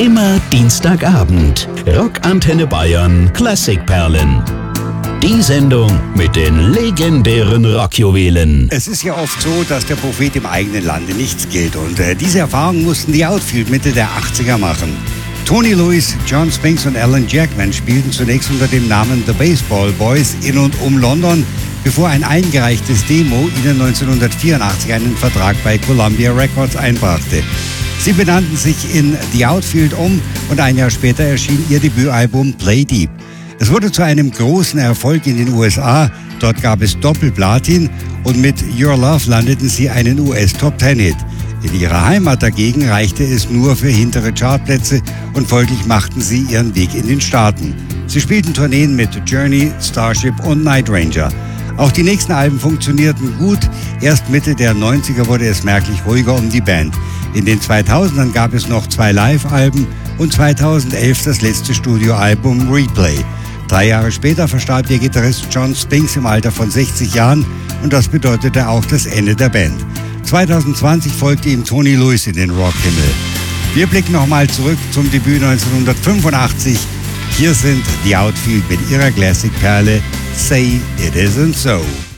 Immer Dienstagabend. Rockantenne Bayern Klassikperlen. Die Sendung mit den legendären Rockjuwelen. Es ist ja oft so, dass der Prophet im eigenen Lande nichts gilt. Und diese Erfahrung mussten die Outfield Mitte der 80er machen. Tony Lewis, John Spinks und Alan Jackman spielten zunächst unter dem Namen The Baseball Boys in und um London, bevor ein eingereichtes Demo ihnen 1984 einen Vertrag bei Columbia Records einbrachte. Sie benannten sich in The Outfield um und ein Jahr später erschien ihr Debütalbum Play Deep. Es wurde zu einem großen Erfolg in den USA, dort gab es Doppelplatin und mit Your Love landeten sie einen US-Top-10-Hit. In ihrer Heimat dagegen reichte es nur für hintere Chartplätze und folglich machten sie ihren Weg in den Staaten. Sie spielten Tourneen mit Journey, Starship und Night Ranger. Auch die nächsten Alben funktionierten gut. Erst Mitte der 90er wurde es merklich ruhiger um die Band. In den 2000ern gab es noch 2 Live-Alben und 2011 das letzte Studioalbum Replay. 3 Jahre später verstarb ihr Gitarrist John Spinks im Alter von 60 Jahren und das bedeutete auch das Ende der Band. 2020 folgte ihm Tony Lewis in den Rockhimmel. Wir blicken nochmal zurück zum Debüt 1985. Hier sind The Outfield mit ihrer Classic-Perle Say It Isn't So.